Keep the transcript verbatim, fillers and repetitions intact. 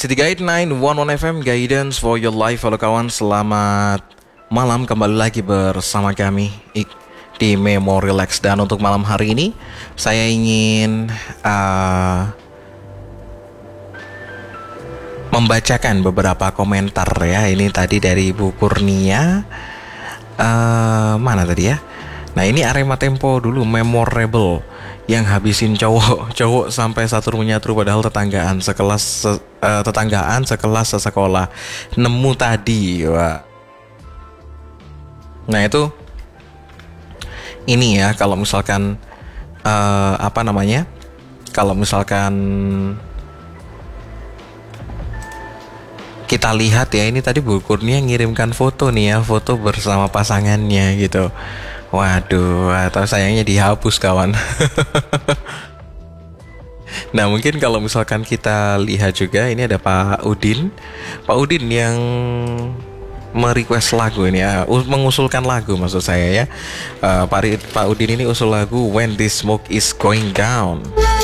City Guide sembilan satu satu F M, Guidance for your life. Halo kawan, selamat malam. Kembali lagi bersama kami di Memo Relax. Dan untuk malam hari ini saya ingin uh, membacakan beberapa komentar ya. Ini tadi dari Bu Kurnia. uh, Mana tadi ya? Nah ini Arema Tempo dulu, memorable, yang habisin cowok cowok sampai satu menyatu padahal tetanggaan sekelas se, uh, tetanggaan sekelas sesekolah nemu tadi. Wah. Nah itu ini ya, kalau misalkan uh, apa namanya kalau misalkan kita lihat ya, ini tadi Bu Kurnia ngirimkan foto nih ya, foto bersama pasangannya gitu. Waduh, atau sayangnya dihapus kawan. Nah mungkin kalau misalkan kita lihat juga, ini ada Pak Udin. Pak Udin yang merequest lagu ini ya, mengusulkan lagu maksud saya ya. uh, Pak, Pak Udin ini usul lagu When This Smoke Is Going Down.